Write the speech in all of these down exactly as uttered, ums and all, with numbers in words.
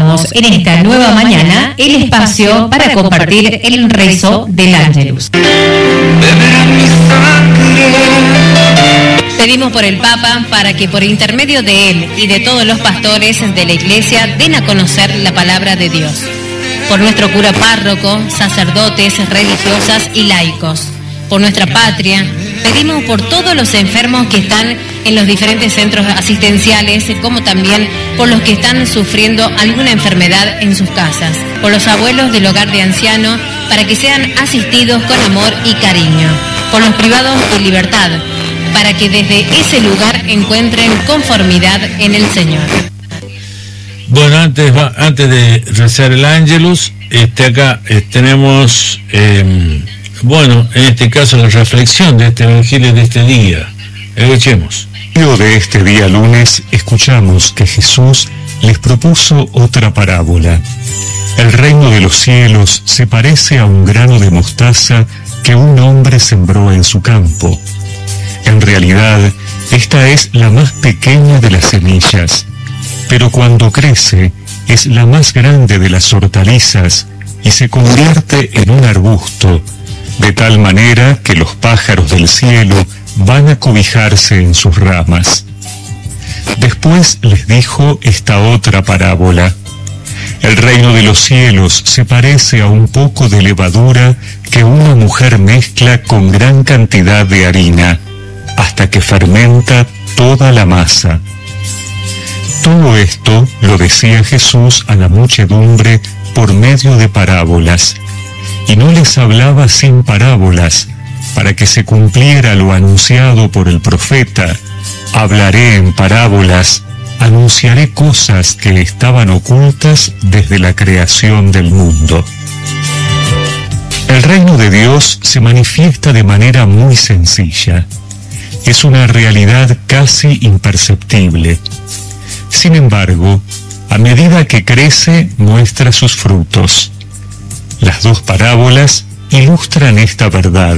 abrimos en esta nueva mañana el espacio para compartir el rezo del Ángelus. Pedimos por el Papa para que por intermedio de él y de todos los pastores de la Iglesia den a conocer la palabra de Dios. Por nuestro cura párroco, sacerdotes, religiosas y laicos. Por nuestra patria, pedimos por todos los enfermos que están en los diferentes centros asistenciales, como también por los que están sufriendo alguna enfermedad en sus casas. Por los abuelos del hogar de ancianos, para que sean asistidos con amor y cariño. Por los privados de libertad, para que desde ese lugar encuentren conformidad en el Señor. Bueno, antes antes de rezar el Ángelus, este, acá eh, tenemos, eh, bueno, en este caso la reflexión de este Evangelio de este día. Escuchemos. De este día lunes escuchamos que Jesús les propuso otra parábola. El reino de los cielos se parece a un grano de mostaza que un hombre sembró en su campo. En realidad, esta es la más pequeña de las semillas, pero cuando crece es la más grande de las hortalizas y se convierte en un arbusto, de tal manera que los pájaros del cielo van a cobijarse en sus ramas. Después les dijo esta otra parábola. El reino de los cielos se parece a un poco de levadura que una mujer mezcla con gran cantidad de harina, hasta que fermenta toda la masa. Todo esto lo decía Jesús a la muchedumbre por medio de parábolas, y no les hablaba sin parábolas, para que se cumpliera lo anunciado por el profeta: hablaré en parábolas, anunciaré cosas que estaban ocultas desde la creación del mundo. El reino de Dios se manifiesta de manera muy sencilla. Es una realidad casi imperceptible. Sin embargo, a medida que crece, muestra sus frutos. Las dos parábolas ilustran esta verdad.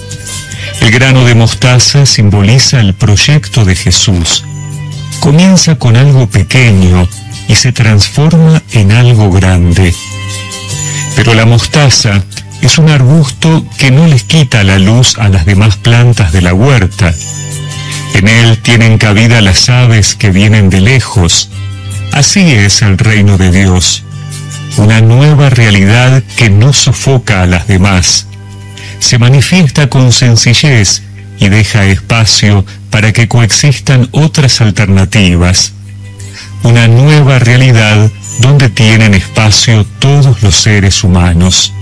El grano de mostaza simboliza el proyecto de Jesús. Comienza con algo pequeño y se transforma en algo grande. Pero la mostaza es un arbusto que no les quita la luz a las demás plantas de la huerta. En él tienen cabida las aves que vienen de lejos. Así es el reino de Dios, una nueva realidad que no sofoca a las demás. Se manifiesta con sencillez y deja espacio para que coexistan otras alternativas. Una nueva realidad donde tienen espacio todos los seres humanos.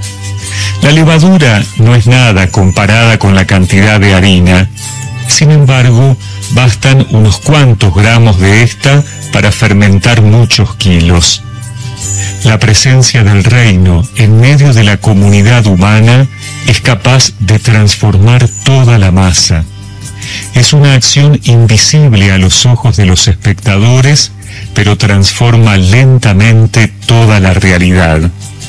La levadura no es nada comparada con la cantidad de harina. Sin embargo, bastan unos cuantos gramos de esta para fermentar muchos kilos. La presencia del reino en medio de la comunidad humana es capaz de transformar toda la masa. Es una acción invisible a los ojos de los espectadores, pero transforma lentamente toda la realidad.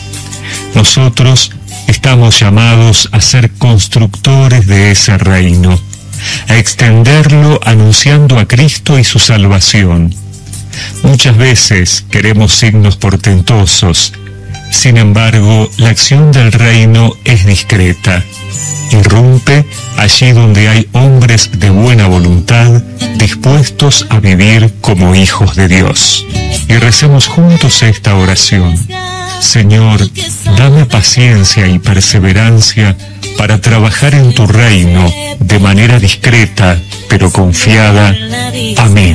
Nosotros estamos llamados a ser constructores de ese reino, a extenderlo anunciando a Cristo y su salvación. Muchas veces queremos signos portentosos. Sin embargo, la acción del reino es discreta. Irrumpe allí donde hay hombres de buena voluntad dispuestos a vivir como hijos de Dios. Y recemos juntos esta oración. Señor, dame paciencia y perseverancia para trabajar en tu reino de manera discreta, pero confiada. Amén.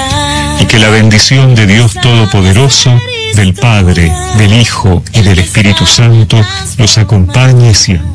Y que la bendición de Dios Todopoderoso, del Padre, del Hijo y del Espíritu Santo los acompañe siempre.